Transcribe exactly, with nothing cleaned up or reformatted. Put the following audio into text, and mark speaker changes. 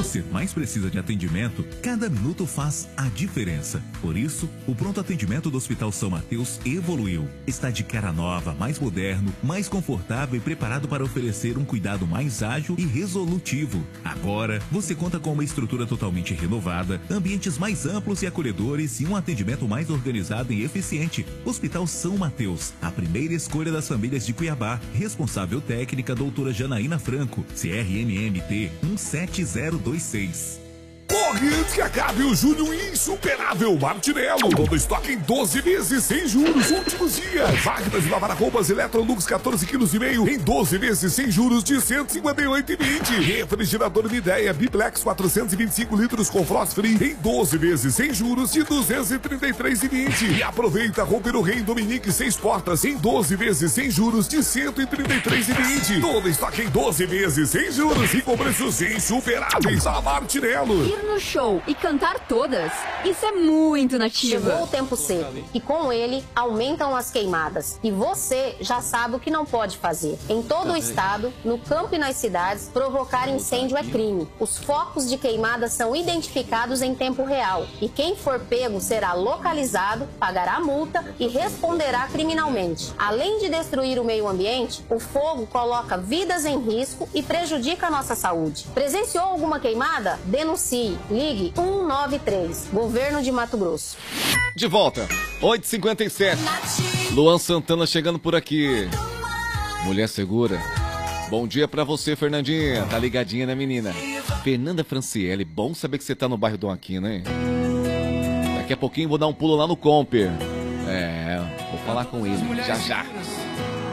Speaker 1: você mais precisa de atendimento, cada minuto faz a diferença. Por isso, o pronto atendimento do Hospital São Mateus evoluiu. Está de cara nova, mais moderno, mais confortável e preparado para oferecer um cuidado mais ágil e resolutivo. Agora, você conta com uma estrutura totalmente renovada, ambientes mais amplos e acolhedores e um atendimento mais organizado e eficiente. Hospital São Mateus, a primeira escolha das famílias de Cuiabá. Responsável técnica, doutora Janaína Franco, C R M M T um sete zero dois seis.
Speaker 2: Corre antes que acabe o Junho Insuperável Martinello. Todo estoque em doze vezes sem juros. Últimos dias. Máquinas de lavar roupas Electrolux quatorze quilos e meio em doze vezes sem juros de cento e cinquenta e oito reais e vinte centavos. Refrigerador Midea Biplex quatrocentos e vinte e cinco litros com frost free em doze vezes sem juros de duzentos e trinta e três reais e vinte centavos. E aproveita roupa no Rei Dominique seis portas em doze vezes sem juros de cento e trinta e três reais e vinte centavos. Todo estoque em doze vezes sem juros e com preços insuperáveis da Martinello.
Speaker 3: Ir no show e cantar todas, isso é muito nativa.
Speaker 4: Chegou o tempo seco e com ele aumentam as queimadas. E você já sabe o que não pode fazer. Em todo o estado, no campo e nas cidades, provocar incêndio é crime. Os focos de queimada são identificados em tempo real e quem for pego será localizado, pagará multa e responderá criminalmente. Além de destruir o meio ambiente, o fogo coloca vidas em risco e prejudica a nossa saúde. Presenciou alguma queimada? Denuncie. Ligue um nove três. Governo de Mato Grosso.
Speaker 5: De volta, oito e cinquenta e sete. Luan Santana chegando por aqui. Mulher segura. Bom dia pra você, Fernandinha. Tá ligadinha, né, menina? Fernanda Franciele, bom saber que você tá no bairro Dom Aquino, hein? Daqui a pouquinho vou dar um pulo lá no Comper. É, vou falar com ele já já.